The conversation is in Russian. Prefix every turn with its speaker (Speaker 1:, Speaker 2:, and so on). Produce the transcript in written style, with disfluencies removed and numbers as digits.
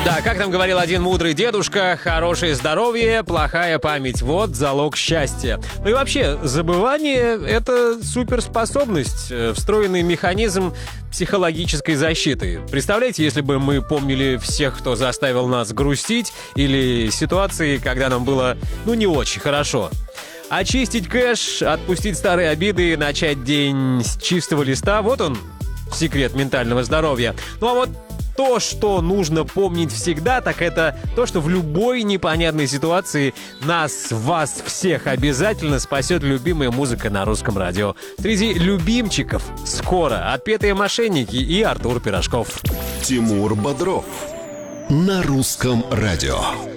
Speaker 1: Да, как там говорил один мудрый дедушка, хорошее здоровье, плохая память – вот залог счастья. Ну и вообще, забывание – это суперспособность, встроенный механизм психологической защиты. Представляете, если бы мы помнили всех, кто заставил нас грустить, или ситуации, когда нам было, не очень хорошо. Очистить кэш, отпустить старые обиды, начать день с чистого листа – вот он, секрет ментального здоровья. Ну а вот то, что нужно помнить всегда, так это то, что в любой непонятной ситуации нас, вас всех обязательно спасет любимая музыка на русском радио. Среди любимчиков скоро «Отпетые мошенники» и Артур Пирожков.
Speaker 2: Тимур Бодров на русском радио.